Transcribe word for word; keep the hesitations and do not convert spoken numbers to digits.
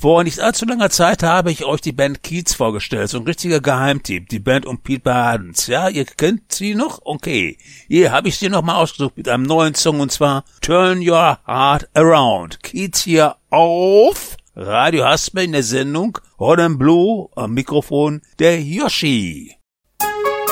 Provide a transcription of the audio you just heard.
Vor nicht allzu langer Zeit habe ich euch die Band Keats vorgestellt, so ein richtiger Geheimtipp, die Band um Pete Bardens. Ja, ihr kennt sie noch? Okay. Hier habe ich sie nochmal ausgesucht mit einem neuen Song, und zwar Turn Your Heart Around. Keats hier auf Radio Hasper in der Sendung Hot and Blue, am Mikrofon der Yoshi.